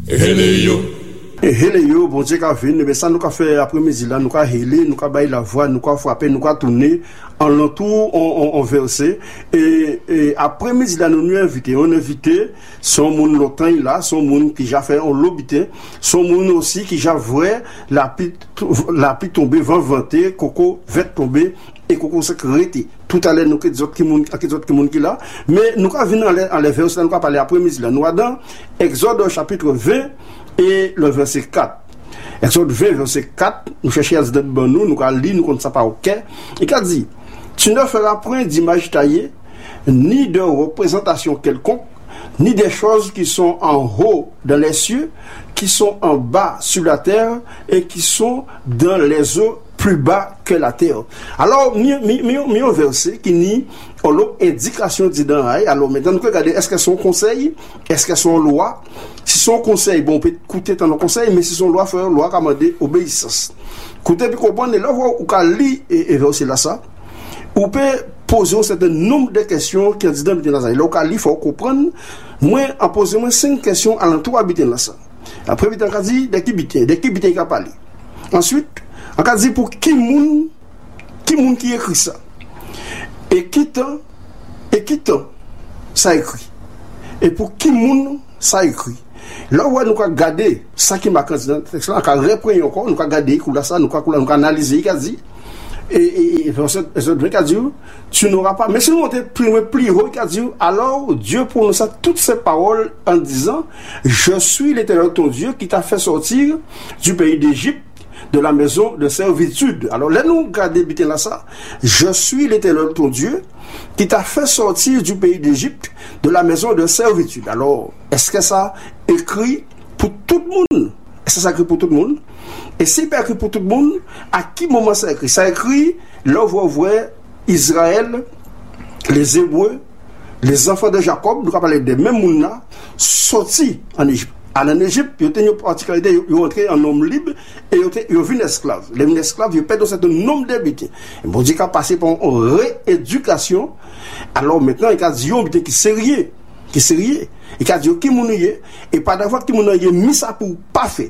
Et yo, bon Dieu, qu'a fait, mais ça nous qu'a fait après-midi là, nous qu'a hélé, nous qu'a baillé la voix, nous qu'a frappé, nous qu'a tourné en l'entour, on versé. Et après-midi là, nous invité, on invité son monde longtemps là, son monde qui j'ai fait en l'obité, son monde aussi qui j'ai vrai la pite tomber, vent vanter, coco vête tomber et coco sécurité. Tout à l'heure nous que des autres qui là, mais nous qu'a venir en les versets, nous qu'a parler après-midi là, nous dans Exode chapitre 20 et le verset 4. Exode 20, verset 4, nous cherchons à se donner nous allons lire, nous comptons ça pas ok. Il a dit, tu ne feras point d'image taillée, ni de représentation quelconque, ni des choses qui sont en haut dans les cieux, qui sont en bas sur la terre, et qui sont dans les eaux plus bas que la terre. Alors, un verset qui nie l'indication d'Idan. Alors, maintenant, nous regardons, est-ce que son conseil, est-ce que son loi, si son conseil, bon, on peut écouter dans le conseil, mais si son loi fait loi, commander obéissance. Écoutez, puis comprendre, là, où on lit et verset là, ça, on peut poser un certain nombre de questions qui ont dit dans le là, là, il faut comprendre, moi, en posant 5 questions à l'entour habiter là, ça. Après, il a dit, de qui habiter, il a parlé. Ensuite, on a dit pour qui moun qui écrit ça. Et qui temps ça écrit. Et pour qui moun ça écrit. Là où nous avons gardé ça qui m'a candidat dans le texte, nous avons repris encore, nous avons gardé ça, nous avons analysé, il a dit. Et il a dit, tu n'auras pas. Mais si nous avons plus haut, il a dit, alors Dieu prononça toutes ces paroles en disant, je suis l'Éternel ton Dieu qui t'a fait sortir du pays d'Égypte, de la maison de servitude. Alors là nous regardons bien là ça. Je suis l'Éternel ton Dieu qui t'a fait sortir du pays d'Égypte, de la maison de servitude. Alors est-ce que ça écrit pour tout le monde? Est-ce que ça écrit pour tout le monde? Et si c'est pas écrit pour tout le monde, à qui moment ça écrit? Ça écrit là vous voyez Israël, les Hébreux, les enfants de Jacob, nous parler des mêmes monde là sortis en Égypte. En Égypte, il y a une particularité, ils sont entrés en homme libre et ils ont vu esclaves. Les esclaves, ils perdent un certain nombre d'habitants. Ils m'ont dit qu'à passer par une rééducation. Alors maintenant, il y a des gens qui sont sérieux. Il y a des gens qui sont et pas d'avoir qui sont mis ça pour pas faire.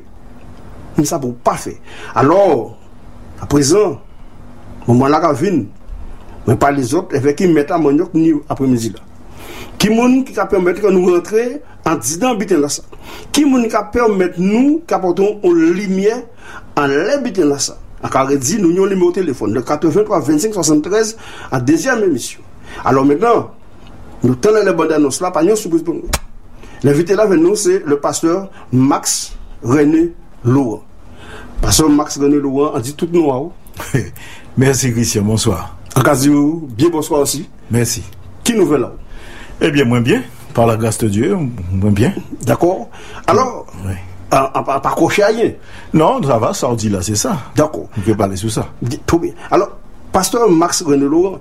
Alors, à présent, au moment là, mais pas les autres, avec qui mettent à manioc ni après-midi là. Qui a permettre que nous rentrions en disant bitin là ça. Qui a permettre nous qu'apportons une lumière en l'habitant là ça. Encore dit nous avons numéro téléphone de 83 25 73 en deuxième émission. Alors maintenant nous tenons les bandes annonces là pas une surprise pour nous. L'invité là avec nous c'est le pasteur Max René Laurent. Pasteur Max René Laurent on dit tout noir. Merci Christian, bonsoir. Encore bien bonsoir aussi. Merci. Qui nous veut là? Eh bien, moins bien, par la grâce de Dieu, moins bien. D'accord. Alors, oui. Pas cocher à rien. Non, ça va, ça on dit là, c'est ça. D'accord. On peut parler sur ça. Tout bien. Alors, pasteur Max René Laurent,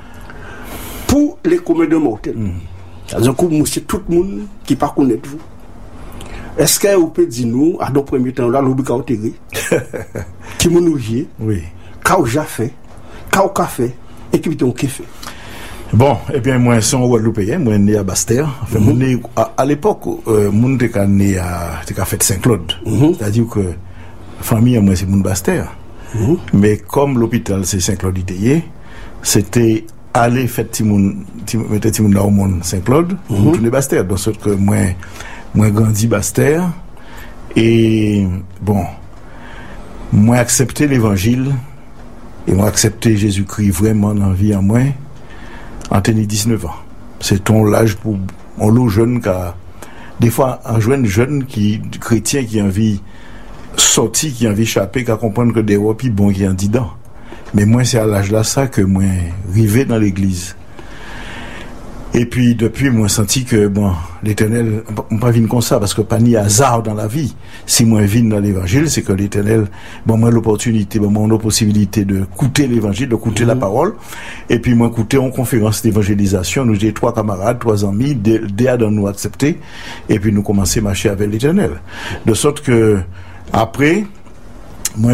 pour les comédiens mortels, c'est-à-dire que monsieur tout le monde qui ne connaît pas vous, est-ce que vous pouvez dire nous, à nos premiers temps, là, l'oubli qu'a été qui nous nouillé, oui. Qu'a déjà fait, qu'a fait, et qui ont fait. Bon, eh bien, moi, son Guadeloupéen, moi, né à Bastère. Enfin, né, à l'époque, mon était né à Fête Saint-Claude. C'est-à-dire que, famille, moi, c'est mon Bastère. Mais comme l'hôpital, c'est Saint-Claude Itéyé, c'était aller faire Timoun là au monde Saint-Claude, pour tourner Bastère. Donc, c'est que moi, grandi Bastère. Et, bon, moi, accepté l'évangile, et moi, accepté Jésus-Christ vraiment dans la vie en moi, en tenir 19 ans. C'est ton l'âge pour un lot jeune des fois un jeune qui chrétien qui a envie sortir, qui a envie échapper, qui a comprendre que des wapis bon qui en dedans. Mais moi c'est à l'âge là ça que moi arrivé dans l'église. Et puis depuis moi senti que bon l'Éternel on pas vinn comme ça parce que pas ni hasard dans la vie. Si moi vinn dans l'évangile, c'est que l'Éternel bon moi l'opportunité, bon moi la possibilité de écouter l'évangile, de écouter la parole et puis moi écouter en conférence d'évangélisation, nous j'ai 3 camarades, 3 amis, des à nous accepter et puis nous commencer à marcher avec l'Éternel. De sorte que après moi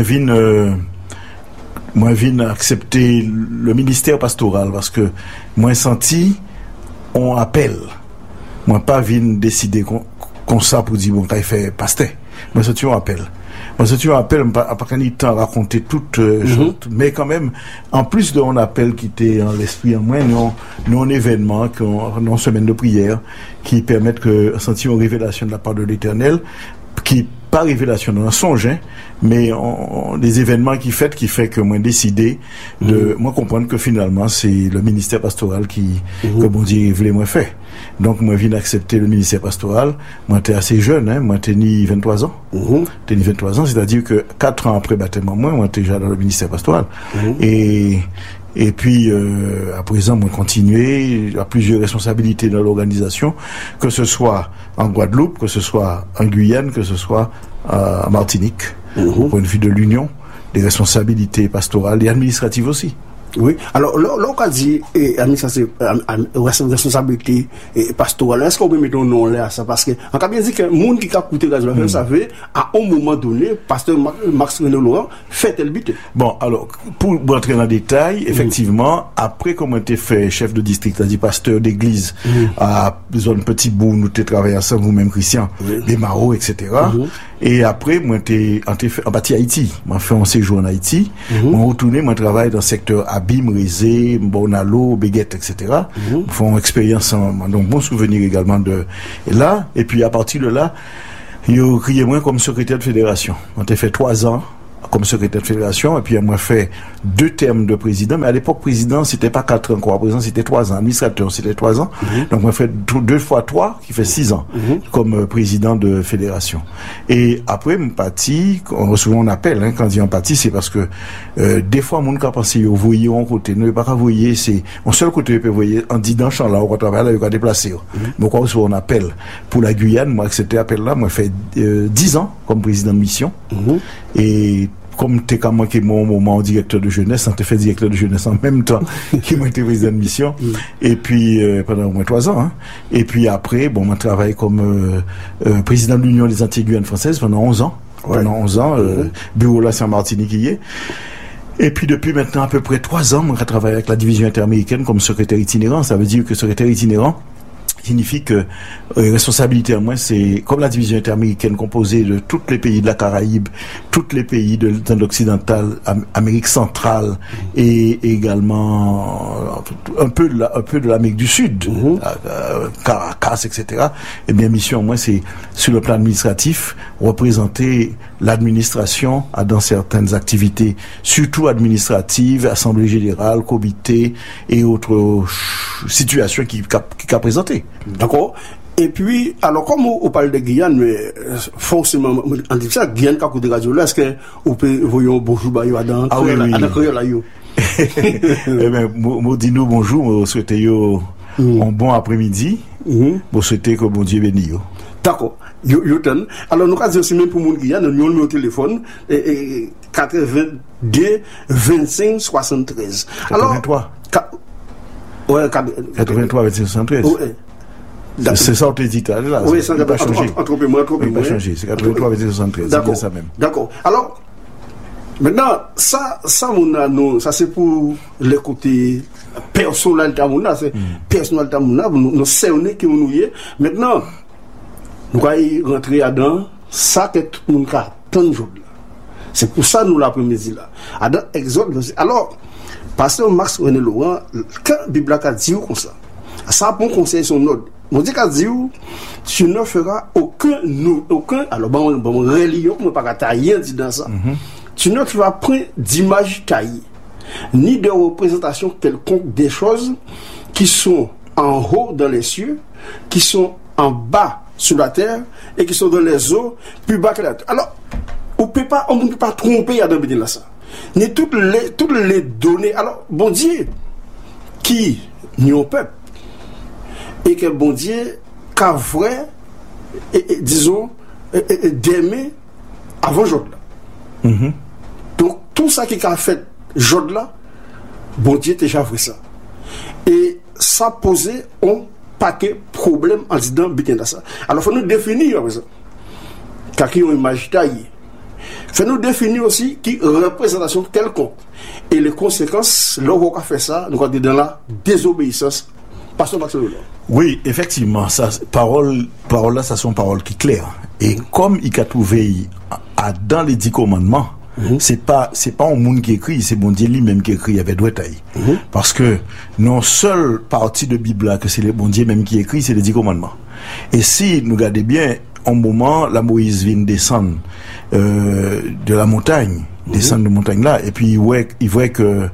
vinn accepter le ministère pastoral parce que moi senti on appelle. Moi pas vinn décider comme ça pour dire, bon, t'as fait pasteur. Moi, ça, tu m'appelles. Moi, ça, tu m'appelles, pas qu'un temps raconter toutes choses, mais quand même, en plus de mon appel qui était en l'esprit en moi, nous, un événement, une semaine de prière, qui permettent que, sentir une révélation de la part de l'Éternel, qui, pas révélation d'un songe, hein, mais des événements qui fait que moi décidé de moi comprendre que finalement c'est le ministère pastoral qui que bon Dieu voulait moi faire. Donc moi viens d'accepter le ministère pastoral. Moi j'étais assez jeune, hein, moi j'étais ni 23 ans. J'étais ni 23 ans, c'est-à-dire que 4 ans après baptême moi j'étais déjà dans le ministère pastoral. Et puis, à présent, moi, continuer à plusieurs responsabilités dans l'organisation, que ce soit en Guadeloupe, que ce soit en Guyane, que ce soit en Martinique, au point de vue de l'Union, des responsabilités pastorales et administratives aussi. Oui. Alors, l'on a dit, responsabilité pastorale, est-ce qu'on peut mettre un nom là à ça? Parce que, on a bien dit que le monde qui a coûté Radio FM, ça fait, à un moment donné, pasteur Max René Laurent fait tel but. Bon, alors, pour entrer dans le détail, effectivement, après qu'on été fait chef de district, c'est-à-dire pasteur d'église, à zone Petit Bout, nous t'ai travaillé ensemble, vous-même, Christian, des Marauds, etc. Et après, moi, en partie Haïti. Moi, fait un séjour en Haïti. Moi, retourné, moi, travaille dans le secteur Abim, Rézé, Bonalo, Béguette, etc. Font une expérience, donc bon souvenir également de là. Et puis, à partir de là, il a crié moi comme secrétaire de fédération. On a fait 3 ans comme secrétaire de fédération, et puis moi fait 2 termes de président, mais à l'époque président c'était pas 4 ans quoi, président c'était 3 ans, administrateur c'était 3 ans, donc moi fait 2 fois 3 qui fait 6 ans comme président de fédération. Et après mon parti, souvent on appelle, hein, quand on dit en parti, c'est parce que des fois mon cas pensé vous voyez en côté, ne pas voyer, c'est un seul côté peut voyer en dit dans champ là on travaille là il va déplacer. Mais quoi on appelle pour la Guyane, moi accepté appel là, moi fait 10 ans comme président de mission. Et comme t'es quand manqué mon moment directeur de jeunesse, on te fait directeur de jeunesse en même temps qui m'a été président de mission. Et puis, pendant au moins 3 ans, hein. Et puis après, bon, on travaille comme, président de l'Union des Antilles-Guyane françaises pendant 11 ans. Pendant 11 ans, bureau là, c'est en Martinique qui y est. Et puis depuis maintenant à peu près 3 ans, on a travaillé avec la division interaméricaine comme secrétaire itinérant. Ça veut dire que secrétaire itinérant signifie que responsabilité à moi, c'est comme la division interaméricaine composée de tous les pays de la Caraïbe, tous les pays de l'occidental, Amérique centrale et également un peu de l'Amérique du Sud, Caracas, etc. Et bien mission à moi, c'est sur le plan administratif représenter l'administration dans certaines activités, surtout administratives, assemblée générale, comité et autres situations qui qu'a présenté. D'accord. Et puis, alors, comme on parle de Guyane, mais forcément, on dit ça, Guyane, quand on dit radio, est-ce que vous pouvez voir bonjour, bah, il y a dans la Eh bien, moi, dis-nous bonjour, moi, souhaitez un bon après-midi, moi, souhaitez que bon Dieu bénisse. D'accord. Alors, nous, quand aussi même pour mon Guyane, nous avons au téléphone, 82 25 73. 83. Ouais, 83 25 73. Ouais. C'est ça, on t'a dit, là. Oui, ça n'a pas changé. Entre-moi. pas changé. C'est 83 25 73. C'est bien ça même. D'accord. Alors, maintenant, ça, c'est pour le côté personnel d'Amouna, c'est personnel d'Amouna, nous cerner qui nous y est. Maintenant, nous allons rentrer dedans, ça que tout le monde a tant de jours là. C'est pour ça que nous l'après-midi là. Dans Exode, alors, pasteur Max René Laurent, quand la Bible a dit comme ça, ça a bon conseil son ordre. Mon Dieu a dit, tu ne feras aucun, alors bon, religion, mais pas tailler dans ça. Tu ne feras point d'image taillée, ni de représentation quelconque des choses qui sont en haut dans les cieux, qui sont en bas sur la terre, et qui sont dans les eaux, plus bas que la terre. Alors, on ne peut pas tromper à dans là ça. Ni toutes les données. Alors, bon Dieu, qui n'y ont peuple, et que bon Dieu, qu'a vrai, disons, d'aimer avant Jod là. Donc, tout ça qui a fait Jod là, bon Dieu déjà vrai ça. Et ça posait un paquet de problèmes en disant bien ça. Alors, il faut nous définir ça. Car qui ont une image taillée. Fait nous définir aussi qui représentation quelconque et les conséquences lorsqu'on fait ça nous sommes dans la désobéissance Pasteur Maxwell. Oui, effectivement, ça, parole là, ça sont paroles qui claires. Et comme il a trouvé dans les 10 commandements, c'est pas un monde qui écrit, c'est bon Dieu lui-même qui écrit avec Douetaï. Parce que non seule partie de Bible là que c'est le bon Dieu même qui écrit, c'est les 10 commandements. Et si nous regardons bien, un moment, la Moïse vient descendre de la montagne, descendre de montagne là, et puis il voit que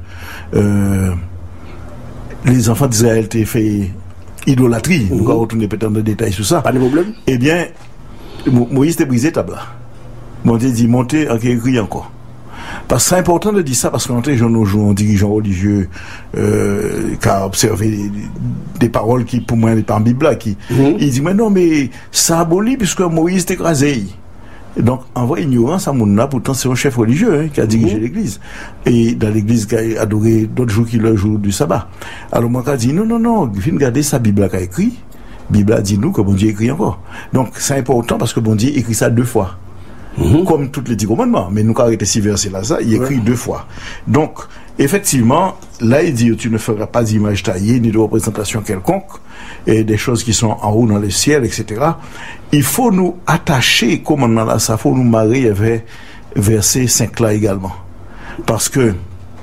les enfants d'Israël étaient fait idolâtrie. Nous allons retourner peut-être dans le détail sur ça. Pas de problème. Eh bien, Moïse t'a brisé table là. Bon Dieu dit montez, en écrit encore. Parce que c'est important de dire ça parce qu'on est un dirigeant religieux qui a observé des paroles qui, pour moi, n'est pas en Bible là, qui il dit mais non mais ça abolit puisque Moïse t'est écrasé. Et donc, en vrai, ignorance à mon pourtant c'est un chef religieux qui a dirigé l'église. Et dans l'église qui a adoré d'autres jours qui le jour du sabbat. Alors moi, j'ai dit non, viens regarder sa Bible qui a écrit. Bible a dit nous que bon Dieu écrit encore. Donc, c'est important parce que bon Dieu écrit ça 2 fois. Comme toutes les 10 commandements. Mais nous, quand arrêter 6 versets là, ça, il écrit 2 fois. Donc, effectivement, là, il dit, tu ne feras pas d'image taillée, ni de représentation quelconque, et des choses qui sont en haut dans les ciels, etc. Il faut nous attacher, commandement là, ça, faut nous marier avec verset 5 là également. Parce que,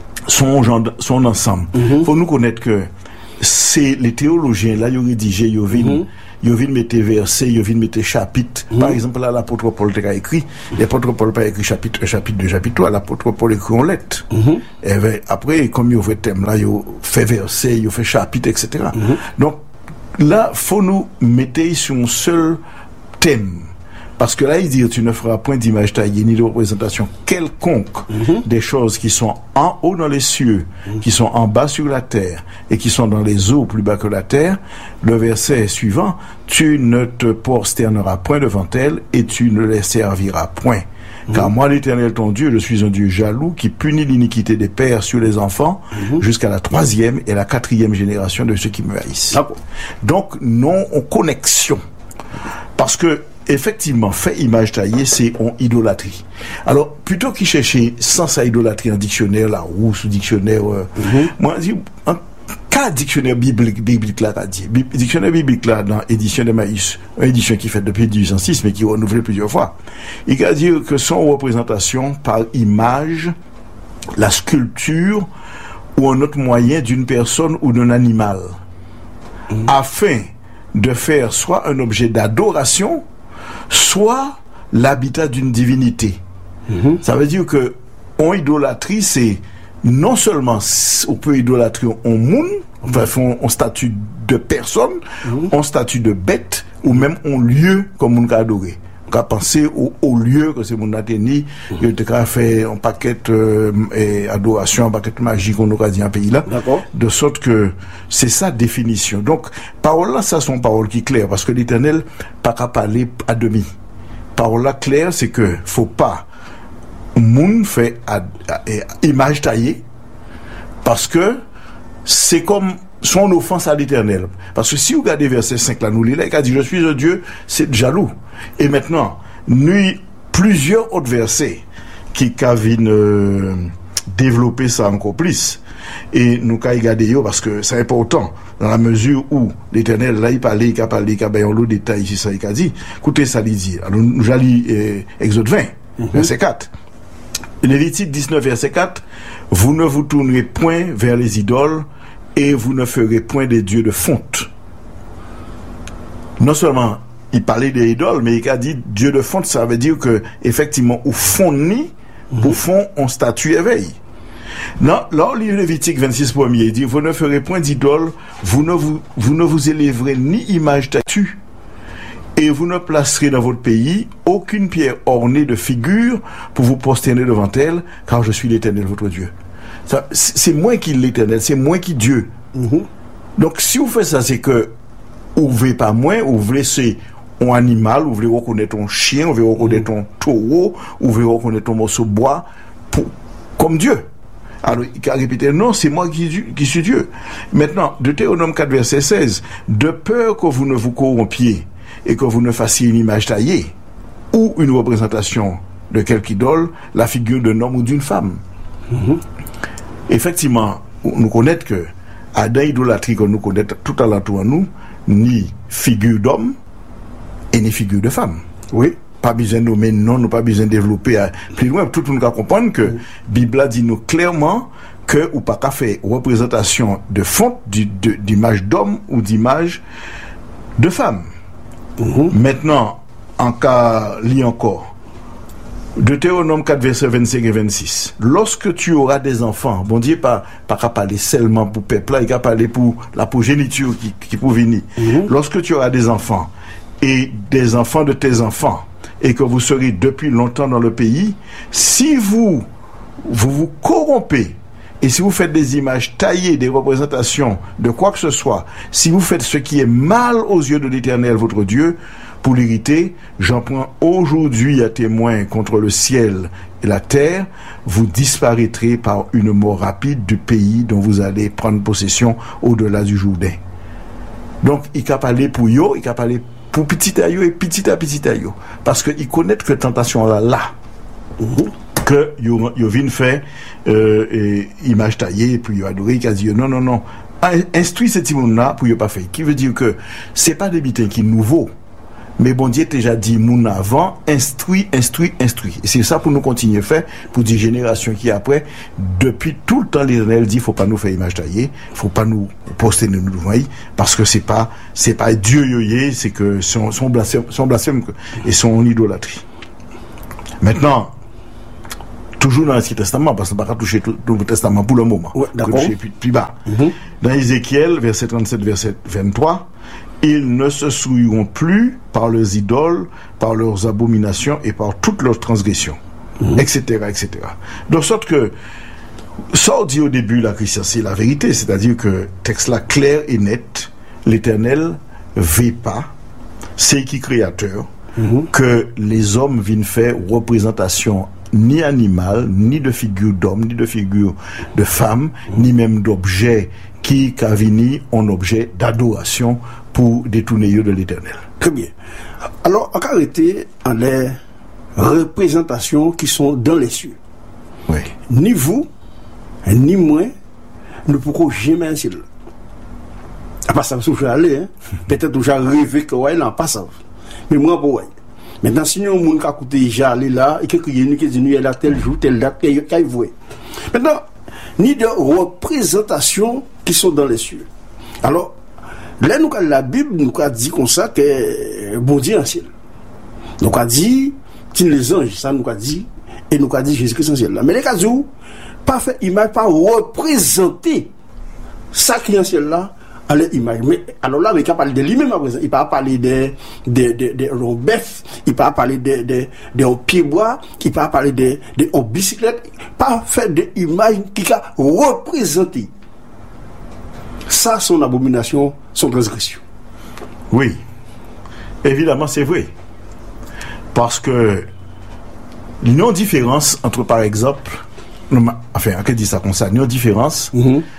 son ensemble. Faut nous connaître que c'est les théologiens, là, ils ont rédigé, ils viennent mettre versets, ils viennent mettre chapitres. Par exemple, là, l'apôtre Paul a écrit, l'apôtre Paul a écrit chapitre 1, chapitre 2, chapitre 3, l'apôtre Paul écrit en lettres. Et après, comme il fait thème, là, il fait verset, il fait chapitre, etc. Donc, là, faut nous mettre sur un seul thème. Parce que là, il dit, tu ne feras point d'image taillée ni de représentation quelconque des choses qui sont en haut dans les cieux, qui sont en bas sur la terre et qui sont dans les eaux plus bas que la terre. Le verset suivant, tu ne te prosterneras point devant elles et tu ne les serviras point. Car moi, l'Éternel ton Dieu, je suis un Dieu jaloux qui punit l'iniquité des pères sur les enfants jusqu'à la 3e et la 4e génération de ceux qui me haïssent. Donc, non en connexion. Parce que effectivement, fait image taillée, c'est en idolâtrie. Alors, plutôt qu'il chercher sens à idolâtrie en dictionnaire, là, ou sous dictionnaire, moi, je dis, en cas dictionnaire biblique là, dictionnaire biblique là, dans édition de Maïs, une édition qui est faite depuis 1806, mais qui est renouvelée plusieurs fois, il va dire que son représentation par image, la sculpture, ou un autre moyen d'une personne ou d'un animal, afin de faire soit un objet d'adoration, soit l'habitat d'une divinité. Ça veut dire que en idolâtrie, c'est non seulement on peut idolâtrer en monde, enfin en statut de personne, en statut de bête, ou même en lieu comme on peut adorer. On peut penser au lieu que c'est mon athénie, il a fait un paquet adoration, un paquet magie qu'on aura dit un pays là. De sorte que c'est sa définition. Donc, parole là, ça sont paroles qui claires, parce que l'Éternel pas qu'à parler à demi. Parole là claire, c'est que faut pas moun fait image taillée, parce que c'est comme son offense à l'Éternel. Parce que si vous regardez verset 5 là, nous lisons, il a dit, je suis un Dieu, c'est jaloux. Et maintenant, nous, plusieurs autres versets qui viennent développer ça encore plus. Et nous avons regardé parce que c'est important, dans la mesure où l'Éternel, là, il parlait, il a un lot de détails ici, ça, il a dit. Écoutez ça, il dit. Alors, nous allons lire Exode 20, verset 4. Lévitique 19, verset 4. Vous ne vous tournerez point vers les idoles et vous ne ferez point des dieux de fonte. Non seulement il parlait des idoles, mais il a dit dieu de fonte, ça veut dire que effectivement au fond ni, au fond on statue éveil. Non, là, le Lévitique 26 premier, il dit vous ne ferez point d'idole, vous ne vous élèverez ni image statue, et vous ne placerez dans votre pays aucune pierre ornée de figure pour vous prosterner devant elle, car je suis l'Éternel votre Dieu. Ça, c'est moi qui l'Éternel, c'est moi qui Dieu. Donc si vous faites ça, c'est que vous ne voulez pas moi, vous voulez laisser un animal, vous voulez reconnaître un chien, vous voulez reconnaître un taureau, vous voulez reconnaître un morceau de bois comme Dieu. Alors il a répété, non, c'est moi qui suis Dieu. Maintenant, Deutéronome 4, verset 16, de peur que vous ne vous corrompiez et que vous ne fassiez une image taillée ou une représentation de quelque idole, la figure d'un homme ou d'une femme. Effectivement, nous connaissons que à dans idolâtrie que nous connaissons tout à l'entour nous, ni figure d'homme et ni figure de femme. Oui. Pas besoin de nommer non, nous pas besoin de développer plus loin. Tout le monde comprendre que Bible dit nous clairement que ou pas qu'à faire représentation de fonte d'image d'homme ou d'image de femme. Maintenant, en cas lit encore Deutéronome 4 versets 25 et 26. Lorsque tu auras des enfants, bon Dieu pas qu'à parler seulement pour peuple là, il qu'à parler pour la progéniture qui pour venir. Lorsque tu auras des enfants et des enfants de tes enfants et que vous serez depuis longtemps dans le pays, si vous corrompez et si vous faites des images taillées, des représentations de quoi que ce soit, si vous faites ce qui est mal aux yeux de l'Éternel votre Dieu, pour l'irriter, j'en prends aujourd'hui à témoin contre le ciel et la terre, vous disparaîtrez par une mort rapide du pays dont vous allez prendre possession au-delà du Jourdain. Donc, il a parlé pour yo, il a parlé pour petit à yo et petit à yo. Parce qu'il connaît que tentation là. Que yo vient faire image taillée, puis yo adoré, il a dit non. Instruis ce petit monde-là pour yo pas faire. Qui veut dire que c'est pas des bitins qui nouveaux. Mais bon Dieu déjà dit moun avant, instruit. Et c'est ça pour nous continuer à faire, pour des générations qui après, depuis tout le temps, l'Éternel dit, faut pas nous faire image taillée, faut pas nous poster nous devant, parce que c'est pas Dieu yoyé, c'est que son blasphème et son idolâtrie. Maintenant, toujours dans l'Ancien Testament, parce qu'on ne va pas toucher tout le Testament pour le moment. Ouais, d'accord. Plus bas. Dans Ézéchiel, verset 37, verset 23, ils ne se souilleront plus par leurs idoles, par leurs abominations et par toutes leurs transgressions, etc., etc. De sorte que, ça on dit au début, la Christian, c'est la vérité, c'est-à-dire que, texte là clair et net, l'Éternel veut pas, c'est qui créateur, que les hommes viennent faire représentation ni animal, ni de figure d'homme, ni de figure de femme, ni même d'objet qui cavini en objet d'adoration pour détourner de l'Éternel. Très bien. Alors, on va arrêter en les représentations qui sont dans les cieux. Oui. Ni vous, ni moi, ne pourrons jamais ainsi là. Pas ça, je vais aller, peut-être que j'ai rêvé que ouais, là, pas ça. Mais moi, pour ouais. Maintenant, si nous, on a écouté déjà aller là, et que nous dit, nous, il y a tel jour, telle date, qu'il y a voué. Maintenant, ni de représentations qui sont dans les cieux. Alors, là, nous, la Bible nous a dit comme ça que bon Dieu en ciel. Nous a dit, qu'il les anges, ça nous a dit, et nous a dit Jésus-Christ en ciel là. Mais les cas où, pas fait image, pas représenter ça qui est en ciel là, à l'image. Mais alors là, il va parler de lui-même à présent. Il va parler de bœuf, il va parler de pied-bois, il va parler de bicyclette, pas faire de image qui a représenté. Ça, son abomination, son transgression. Oui. Évidemment, c'est vrai. Parce que non-différence entre, par exemple, enfin, on peut dire ça comme ça, non-différence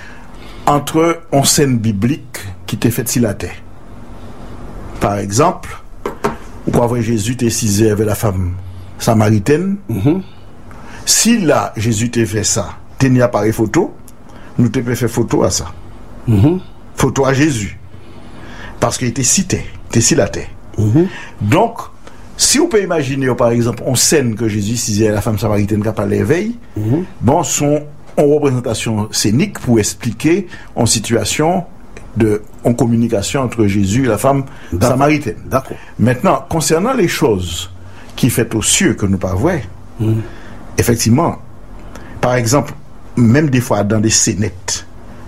entre une scène biblique qui t'est faite sur la terre. Par exemple, quand Jésus t'est cisé avec la femme samaritaine, si là, Jésus t'a fait ça, t'es n'y appareil photo, nous t'ai fait photo à ça. Photo à Jésus. Parce qu'il était cité, était sur la terre. Donc, si on peut imaginer, par exemple, une scène que Jésus cisé avec la femme samaritaine qui a parlé l'éveil, bon, son en représentation scénique pour expliquer en situation en communication entre Jésus et la femme samaritaine. D'accord. Maintenant, concernant les choses qui fait aux cieux que nous pas voir, effectivement, par exemple, même des fois dans des scénettes,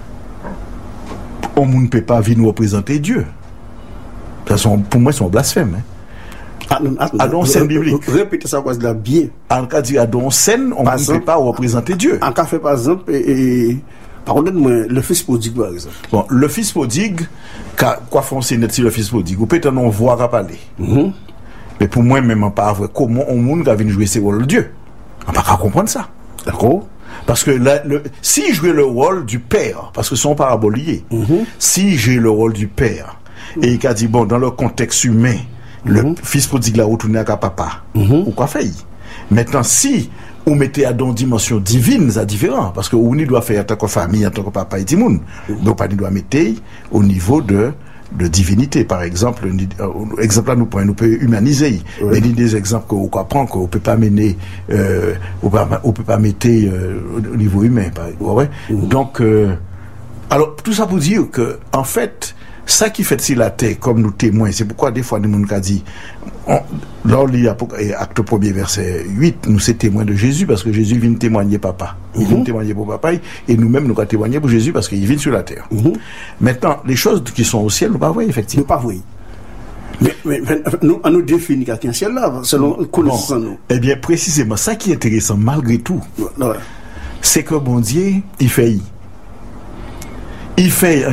on ne peut pas venir nous représenter Dieu. Pour moi, c'est un blasphème. Adon scène biblique. Répétez ça quoi là bien. En cas de adon scène, on ne peut pas représenter Dieu. En cas fait par exemple par contre le fils prodigue par exemple. Bon, le fils prodigue quoi font scène sur le fils prodigue. Ou peut-être on voit à parler. Mais pour moi même pas vrai comment on monde va venir jouer ce rôle de Dieu. On pas comprendre ça. D'accord? Parce que si jouer le rôle du père, parce que son parabole lié. Si j'ai le rôle du père et il a dit bon dans le contexte humain Le fils prodigue la retourné à papa. Ou quoi fait? Maintenant, si on mettait à dans dimension divine, c'est différent. Parce que on doit faire en tant que famille, en tant que papa et timoun. Donc, on doit mettre au niveau de divinité. Par exemple, exemple là, nous peut humaniser. Mais il y a des exemples qu'on comprend qu'on peut pas mener, on peut pas mettre au niveau humain. Ouais. Donc, alors, tout ça pour dire que, en fait, ça qui fait si la terre, comme nous témoins, c'est pourquoi des fois, nous nous dit, lors de l'acte 1er, verset 8, nous sommes témoins de Jésus, parce que Jésus vient témoigner papa. Il vient témoigner pour papa, et nous-mêmes, nous avons témoigné pour Jésus, parce qu'il vient sur la terre. Maintenant, les choses qui sont au ciel, nous ne pas voir, effectivement. Nous pas voir. Mais nous définit qu'est-ce qu'il y a un ciel là, selon connaissance nous. Eh bien, précisément, ça qui est intéressant, malgré tout, c'est que bon Dieu, il fait. Il fait,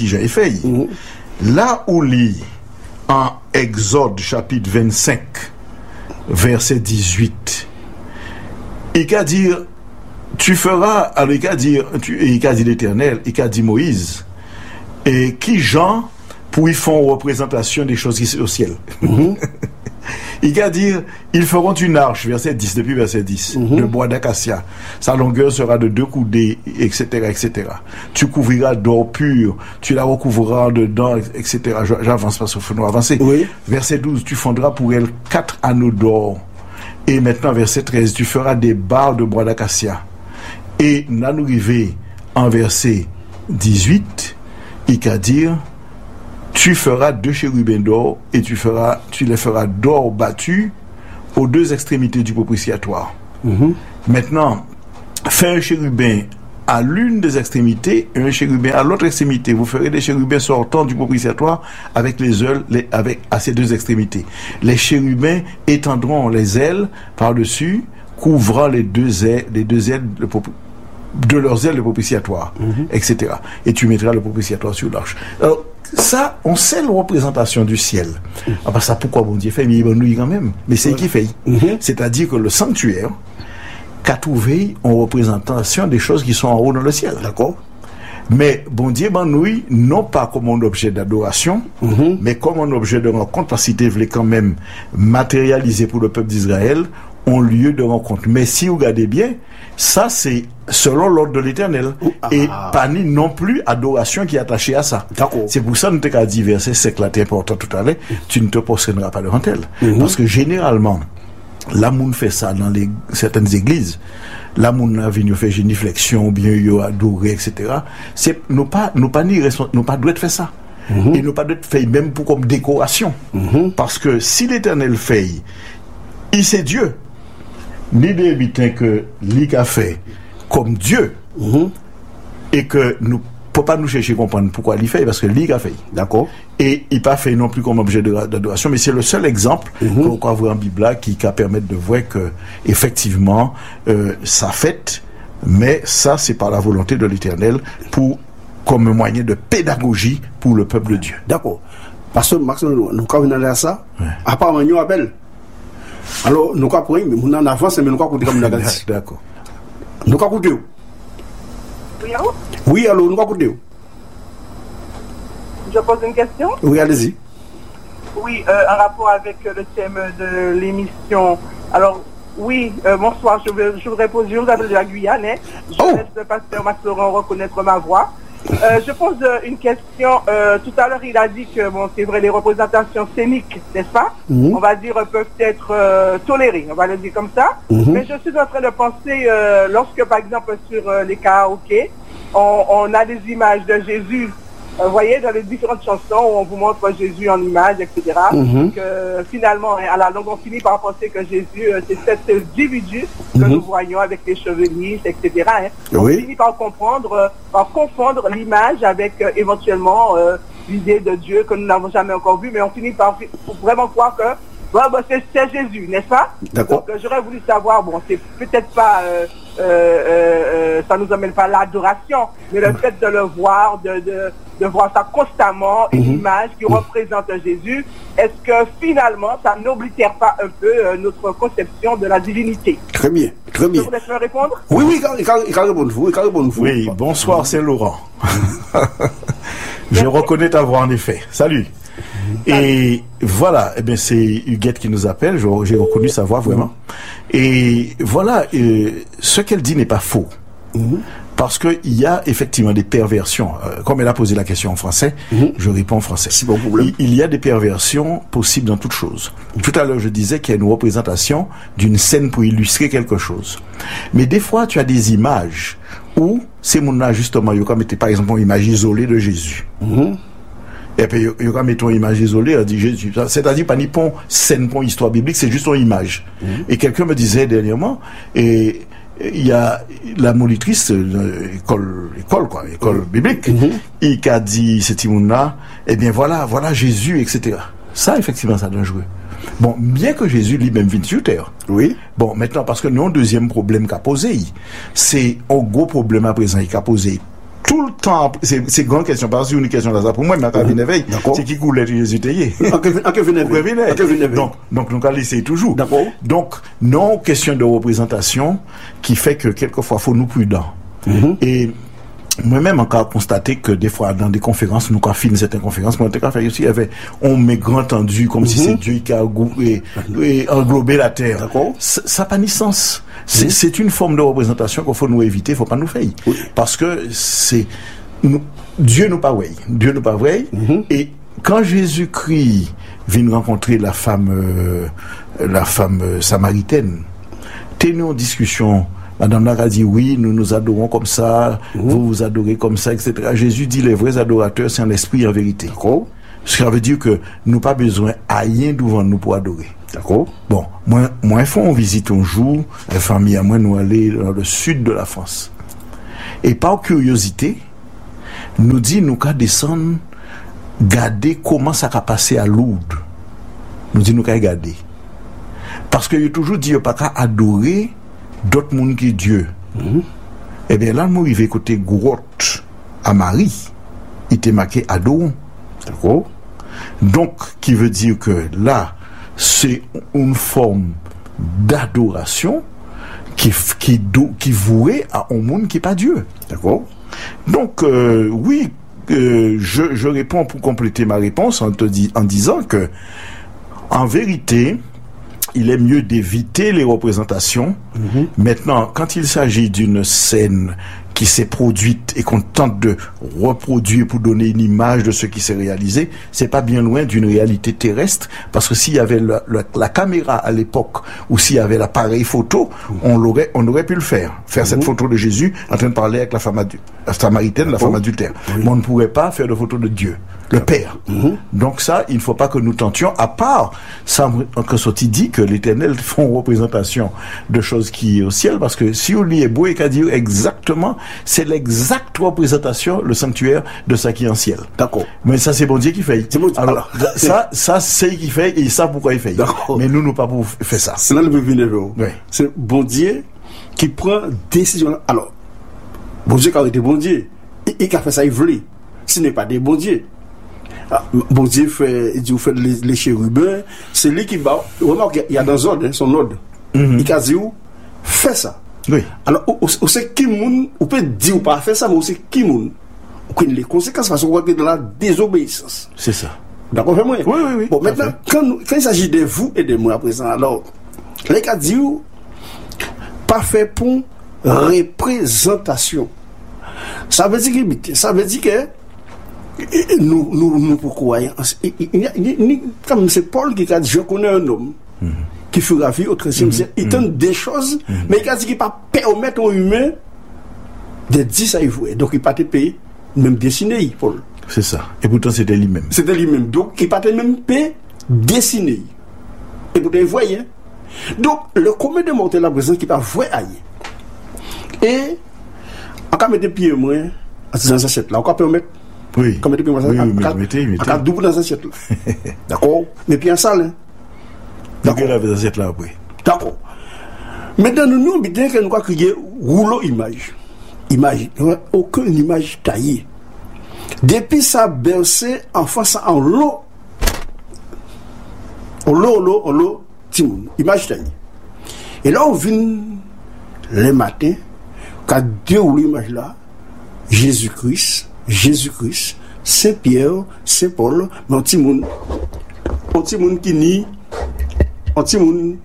là où lit en Exode chapitre 25 verset 18, il va dire tu feras, alors il va dire l'Éternel, il va dire Moïse, et qui Jean pour y font représentation des choses qui sont au ciel. Il va dire, ils feront une arche, verset 10, depuis verset 10, de bois d'acacia. Sa longueur sera de 2 coudées, etc., etc. Tu couvriras d'or pur, tu la recouvriras dedans, etc. J'avance parce qu'il faut nous avancer. Oui. Verset 12, tu fondras pour elle 4 anneaux d'or. Et maintenant, verset 13, tu feras des barres de bois d'acacia. Et nous arrivons en verset 18, il va dire, tu feras 2 chérubins d'or et tu les feras d'or battu aux 2 extrémités du propitiatoire. Maintenant, fais un chérubin à l'une des extrémités et un chérubin à l'autre extrémité. Vous ferez des chérubins sortant du propitiatoire avec à ces 2 extrémités. Les chérubins étendront les ailes par-dessus, couvrant les deux ailes de leurs ailes le propitiatoire, etc. Et tu mettras le propitiatoire sur l'arche. Alors, ça, on sait la représentation du ciel. Alors, ça, pourquoi bon Dieu fait, mais il nous quand même. Mais c'est qui fait. C'est-à-dire que le sanctuaire qu'a trouvé en représentation des choses qui sont en haut dans le ciel. D'accord. Mais bon Dieu nous non pas comme un objet d'adoration, mais comme un objet de rencontre, parce qu'il voulait quand même matérialiser pour le peuple d'Israël un lieu de rencontre. Mais si vous regardez bien, ça c'est selon l'ordre de l'Éternel. Et pas ni non plus adoration qui est attachée à ça. C'est pour ça que nous t'ai dit verset 5 là, c'est important tout à l'heure, tu ne te possèderas pas devant elle. Parce que généralement, la moun fait ça dans certaines églises. La moun a venu faire géniflexion, bien yo adoré, etc. C'est nous pas doit faire ça. Et nous pas doit faire même pour comme décoration. Parce que si l'Éternel fait, il c'est Dieu. Ni d'éviter que l'I a fait comme Dieu et que nous ne pouvons pas nous chercher à comprendre pourquoi il fait, parce que l'I a fait. D'accord. Et il n'a pas fait non plus comme objet d'adoration, mais c'est le seul exemple qu'on peut avoir en Bible qui va permettre de voir que effectivement ça fait, mais ça c'est par la volonté de l'Éternel comme un moyen de pédagogie pour le peuple de Dieu. D'accord. Parce que Max, nous quand on a à ça, apparemment nous appelle. Alors, nous avons mais nous en avance, mais nous avons écouté comme nous avons dit. D'accord. Nous avons écouté. Oui, alors, nous avons écouté. Je pose une question. Oui, allez-y. Oui, en rapport avec le thème de l'émission. Alors, oui, bonsoir, je voudrais poser, je vous appelle de la Guyane. Je laisse le pasteur Masseron reconnaître ma voix. Je pose une question. Tout à l'heure, il a dit que, bon, c'est vrai, les représentations scéniques, n'est-ce pas, on va dire, peuvent être tolérées, on va le dire comme ça. Mais je suis en train de penser, lorsque, par exemple, sur les karaokés, on a des images de Jésus, vous voyez, dans les différentes chansons où on vous montre Jésus en image, etc. Que finalement, à la longue, on finit par penser que Jésus, c'est cet individu que nous voyons avec les cheveux lisses, etc. On finit par confondre l'image avec éventuellement l'idée de Dieu que nous n'avons jamais encore vue, mais on finit par vraiment croire que c'est Jésus, n'est-ce pas? D'accord. Donc j'aurais voulu savoir, bon, c'est peut-être pas, ça nous amène pas l'adoration, mais le fait de le voir, de voir ça constamment, une image qui représente Jésus, est-ce que finalement ça n'oblitère pas un peu notre conception de la divinité? Très bien, très bien. Vous laissez me répondre? Oui, il can répondre vous, Oui, bonsoir, c'est Laurent. Je reconnais ta voix en effet. Salut. Et voilà, eh bien c'est Huguette qui nous appelle, j'ai reconnu sa voix vraiment. Et voilà, ce qu'elle dit n'est pas faux. Parce que il y a effectivement des perversions. Comme elle a posé la question en français, je réponds en français. C'est bon problème. Il y a des perversions possibles dans toute chose. Tout à l'heure, je disais qu'il y a une représentation d'une scène pour illustrer quelque chose. Mais des fois, tu as des images où ces gens-là, justement, ils ont mis, par exemple, une image isolée de Jésus. Et puis, ils ont mis une image isolée, on dit Jésus. C'est-à-dire, pas ni pour scène, pour histoire biblique, c'est juste une image. Et quelqu'un me disait dernièrement, et il y a la monitrice école biblique, et qui a dit, c'est Timouna, eh bien voilà Jésus, etc. Ça, effectivement, ça doit jouer. Bon, bien que Jésus lui-même vienne sur terre. Oui. Bon, maintenant, parce que nous, deuxième problème qu'a posé, c'est un gros problème à présent, il a posé tout le temps, c'est grande question, parce que c'est une question là, pour moi, mais quand il éveille, c'est qui coulait Jésus taillé. Donc, nous, allons essayer toujours. D'accord. Donc, non, question de représentation, qui fait que quelquefois, faut nous prudents. Et, moi-même, encore constaté que des fois, dans des conférences, nous, quand on finit certaines conférences, moi, quand aussi, il y avait, on met grand entendu, comme si c'est Dieu qui a englobé la terre. D'accord. Ça n'a pas ni sens. C'est une forme de représentation qu'il faut nous éviter, faut pas nous faire. Oui. Parce que Dieu nous pas vrai. Dieu nous pas vrai. Et quand Jésus-Christ vient rencontrer la femme samaritaine, t'es nous en discussion. Madame Lara dit oui, nous nous adorons comme ça, vous vous adorez comme ça, etc. Jésus dit les vrais adorateurs, c'est en esprit et en vérité. D'accord. Ce qui veut dire que nous pas besoin à rien devant nous pour adorer. D'accord. Bon, moi, on visite un jour, la famille à moi, nous aller dans le sud de la France. Et par curiosité, nous dit, nous qu'à descendre, garder comment ça a passé à Lourdes. Nous dit, nous qu'à regarder. Parce que il a toujours dit, il n'y a pas qu'à adorer d'autres mondes qui Dieu. Eh bien, là, nous arrivons côté grotte à Marie. Il était marqué adorons. D'accord. Donc, qui veut dire que là, c'est une forme d'adoration qui vouée à un monde qui n'est pas Dieu. D'accord. Donc, oui, je réponds pour compléter ma réponse en disant que, en vérité, il est mieux d'éviter les représentations. Maintenant, quand il s'agit d'une scène qui s'est produite et qu'on tente de reproduire pour donner une image de ce qui s'est réalisé, c'est pas bien loin d'une réalité terrestre, parce que s'il y avait la caméra à l'époque, ou s'il y avait l'appareil photo, on aurait pu le faire cette photo de Jésus en train de parler avec la femme samaritaine, la femme adultère. Mais on ne pourrait pas faire de photo de Dieu, le Père. Donc ça, il ne faut pas que nous tentions, à part ça, que Soti dit que l'Éternel font représentation de choses qui est au ciel, parce que si on lit Hébreu et qu'à dire exactement, c'est l'exacte représentation, le sanctuaire de ça qui est en ciel. D'accord. Mais ça, c'est bon Dieu qui fait. C'est bon Dieu. Alors, ça, c'est qui fait, et ça, pourquoi il fait. D'accord. Mais nous pas pour faire ça. C'est là le venir. Oui. C'est bon Dieu qui prend décision. Alors, bon Dieu qui a été bon Dieu, et qui a fait ça, il voulait. Ce n'est pas des bons dieux. Bon Dieu fait les chérubins, c'est lui qui bat. Remarque, il y a dans ordre, son ordre. Il a dit, fais ça. Oui. Alors, on sait qui moun, on peut dire ou pas faire ça, mais on sait qui moun. On connaît les conséquences parce qu'on est dans la désobéissance. C'est ça. D'accord, vraiment? Oui. Bon, maintenant, quand il s'agit de vous et de moi à présent, alors, les cas dit, pas fait pour représentation. Ça veut dire que nous pourquoi comme c'est Paul qui a dit, je connais un homme qui fera vie au 13e siècle, il tente des choses, mais il a dit qu'il ne peut pas permettre aux humains de dire ça. Donc il ne peut pas te payer, même dessiner, Paul. C'est ça. Et pourtant, c'était lui-même. Donc il ne peut pas même payer, dessiner. Et pourtant, il voyait. Donc, le commun de mortels là, présent, qui ne peut pas voir ailleurs. Et, on peut mettre des pieds, moi, dans cette assiette là, on peut permettre. Oui. Comme mettez mettez. À double dans cette assiette là. D'accord. Mais puis en salle. D'accord. Dans assiette là après. D'accord. Maintenant nous bien que nous quoi crier rouleau image. Image, aucune image taillée. Depuis ça bercé en face en l'eau. En l'eau, timoun, image taillée. Et là on vient le matin quand Dieu ou l'image là, Jésus-Christ, Saint-Pierre, Saint-Paul, mon petit monde, petit monde qui ni un petit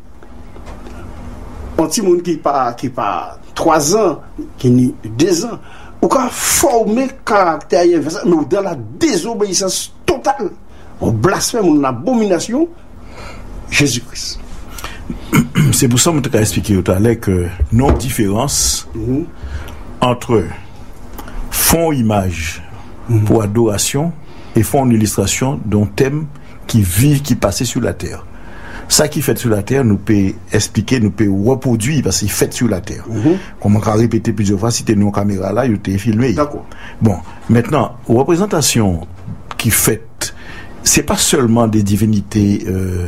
monde qui pas 3 ans qui ni 2 ans ou qu'a former caractère mais dans la désobéissance totale on blasphème une abomination Jésus-Christ. C'est pour ça que je t'ai expliqué tout à l'heure que non différence entre fond image pour adoration et fond illustration d'un thème qui vit, qui passait sur la terre. Ça qui fait sur la terre, nous peut expliquer, nous peut reproduire parce qu'il fait sur la terre. Comme on a répété plusieurs fois, si tu es une caméra là, il t'est filmé. D'accord. Bon, maintenant, représentation qui fait, c'est pas seulement des divinités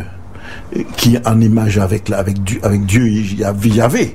qui en image avec Dieu, Yahvé.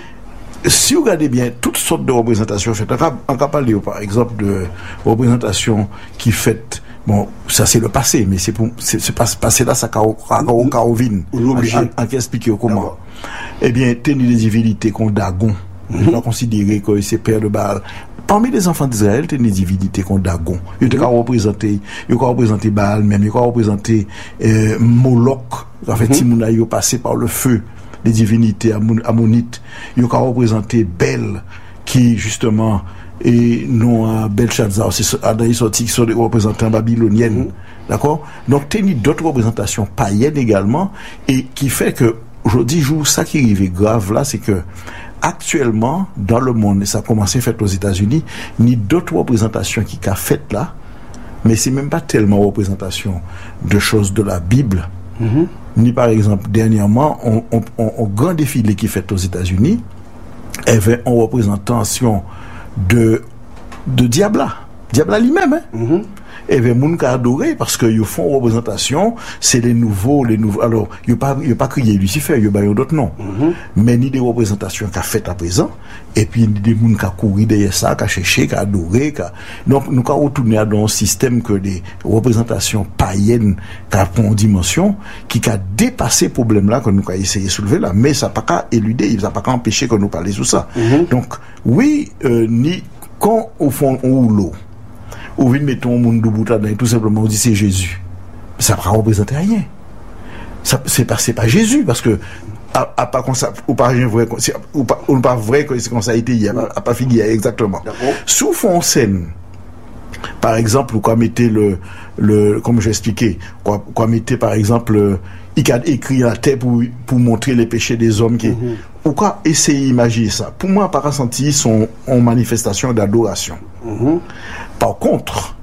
Si vous regardez bien toutes sortes de représentations faites, on peut parler par exemple de représentations qui fait, bon, ça c'est le passé, mais c'est passé là, ça carovine. On peut expliquer comment. Eh bien, tenir des divinités comme Dagon, on va considérer que c'est père de Baal. Parmi les enfants d'Israël, il y a des divinités comme Dagon. Il y a représenté Baal même, il y a représenté Moloch. En fait, si on a passé par le feu, les divinités ammonites, il y a représenté Bel, qui justement est non à Belshazzar, c'est sorti qui sont des représentants babyloniennes. D'accord? Donc, il y a d'autres représentations païennes également, et qui fait que, aujourd'hui, ça qui arrive grave là, c'est que actuellement, dans le monde, et ça a commencé à faire aux États-Unis, ni d'autres représentations qui a fait là, mais c'est même pas tellement représentation de choses de la Bible, ni par exemple, dernièrement, on grand défilé qui fait aux États-Unis, il y avait une représentation de Diabla lui-même, hein. Et bien, moun ka adoré parce que ils font représentation, c'est les nouveaux. Alors, ils pas crié Lucifer, ils ont d'autres noms. Mais ni des représentations qu'a fait à présent, et puis ni des moun ka couru derrière ça, qu'a cherché, qu'a adoré, donc nous ka retourner dans un système que des représentations païennes qu'a une dimension qui a dépassé le problème là que nous ka essayé de soulever là, mais ça pas qu'à éluder, ça pas qu'à empêcher que nous parler sur ça. Donc, oui, ni quand au fond on l'eau. Ou vient mettre un monde de boutade et tout simplement on dit c'est Jésus. Ça ne représente rien. C'est pas Jésus parce que à pas comme ça ou pas vrai ou pas vrai que c'est comme ça a été hier, a pas fini exactement. Sous fond scène. Par exemple, quoi mettez le comme j'ai expliqué, quoi mettez par exemple il a écrit la terre pour montrer les péchés des hommes qui pourquoi essayer d'imaginer ça. Pour moi, pas ressenti son en manifestation d'adoration. Par contre,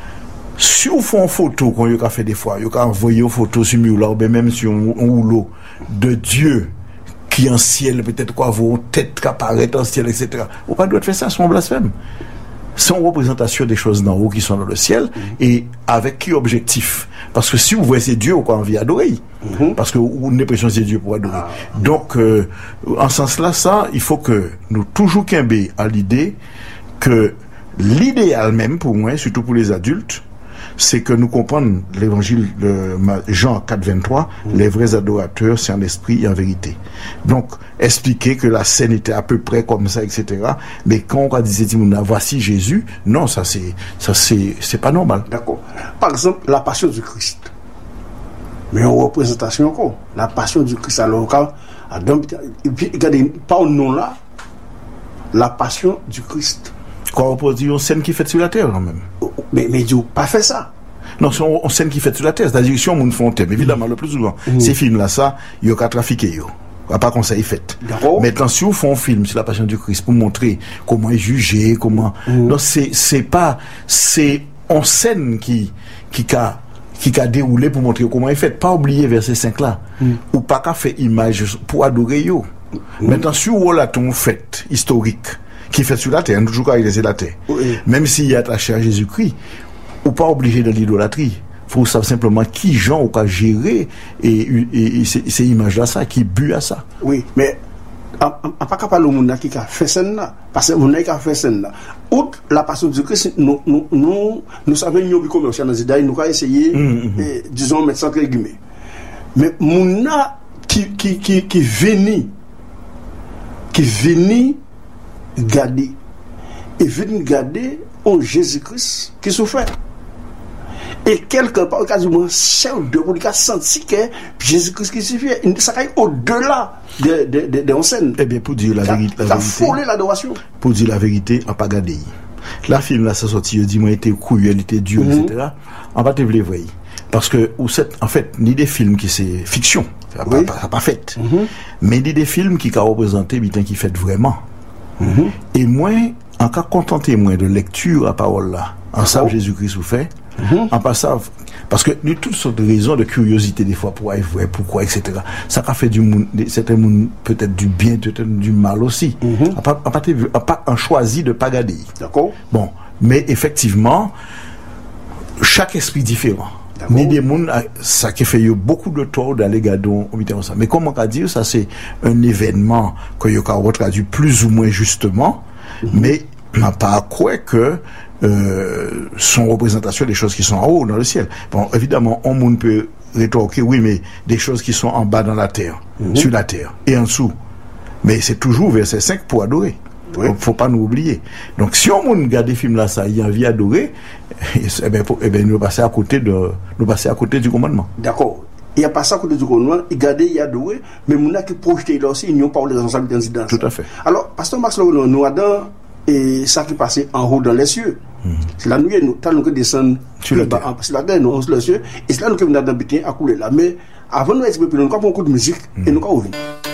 si on fait une photo, qu'on y a fait des fois, il y a envoyé une photo sur mur là, ou bien même sur un rouleau de Dieu qui en ciel, peut-être quoi, vos têtes qui apparaissent en ciel, etc. On pas doit faire ça, c'est un blasphème. C'est une représentation des choses d'en haut qui sont dans le ciel, et avec qui objectif? Parce que si vous voyez c'est Dieu, on a envie d'adorer. Parce que vous n'avez pas c'est Dieu pour adorer. Donc, en ce sens-là, ça, il faut que nous toujours quimber à l'idée que l'idéal même pour moi, surtout pour les adultes, c'est que nous comprenons l'évangile de Jean 4,23, les vrais adorateurs, c'est en esprit et en vérité. Donc, expliquer que la scène était à peu près comme ça, etc. Mais quand on disait, voici Jésus, non, ça c'est pas normal. D'accord. Par exemple, la passion du Christ. Mais en représentation encore, la passion du Christ, alors, et puis, regardez, pas au nom là, la passion du Christ. Quoi, on peut dire une scène qui fait sur la terre, quand même. Mais Dieu n'a pas fait ça. Non, c'est une scène qui fait sur la terre. C'est-à-dire, si on fait un thème, évidemment, le plus souvent, ces films-là, ça, il y a qu'à trafiquer, à pas qu'on s'est fait. Maintenant, si on fait un film sur la passion du Christ pour montrer comment il est jugé, comment. Non, c'est une scène qui a déroulé pour montrer comment il est fait. Pas oublier verset 5 là. Ou pas qu'à faire image pour adorer yo. Maintenant, si on a ton fait historique, qui fait sur la terre, toujours quand il est la terre. Même s'il est attaché à Jésus-Christ, ou pas obligé de l'idolâtrie. Il faut savoir simplement qui gens ou qu'à gérer et ces images-là, ça, qui bu à ça. Oui, mais on pas capable de monde qui a fait ça là, parce que on a qui a fait ça là. Outre la passion du Christ, nous savons nous commercial dans Zidane, nous avons essayé, disons mettre ça entre guillemets. Mais mon qui venu garder et venir garder en Jésus-Christ qui souffre. Et quelque part, quasiment, chef de pour lui a senti que Jésus-Christ crucifié, ça va au-delà des scènes. Eh bien, pour dire la vérité. Ça a frôlé l'adoration. Pour dire la vérité, on n'a pas gardé. La film là, ça sorti, il dit, moi, il était couillu, il était dur, etc. On va te le voir. Parce que, en fait, ni des films qui c'est fiction, ça n'a pas fait. Mais ni des films qui ont représenté, bien qui fait vraiment. Et moi, en cas contenté, moi, de lecture à parole là, en savant Jésus-Christ vous fait, en passant, parce que nous toutes sortes de raisons de curiosité des fois pour aller voir pourquoi, etc. Ça a fait du monde, certains monde peut-être du bien, peut-être du mal aussi. On pas choisi de pas garder. D'accord. Bon, mais effectivement, chaque esprit différent. Mais des mondes, ça qui fait beaucoup de tort d'aller garder ça. Mais comment on va dire, ça c'est un événement que y a retraduit plus ou moins justement, mais on n'a pas à croire que son représentation des choses qui sont en haut dans le ciel. Bon, évidemment, on monde peut rétorquer, oui, mais des choses qui sont en bas dans la terre, sur la terre et en dessous. Mais c'est toujours verset 5 pour adorer. Oui. Donc, faut pas nous oublier. Donc, si on regarde des films là, ça, il y a envie d'adorer, nous passer à côté du commandement. D'accord. Il n'y a pas ça à côté du commandement, il garde, il adorer, mais mon qui projeté là aussi, ils n'ont pas les responsabilités dans tout à fait. Alors, pasteur Max Laurent, nous avons et ça qui passait en haut dans les cieux. C'est la nuit, nous allons descendre sur la terre, nous sur les cieux, et c'est là nous que nous avons habité à couler là. Mais avant de nous exprimer, nous avons un coup de musique et nous avons ouvert.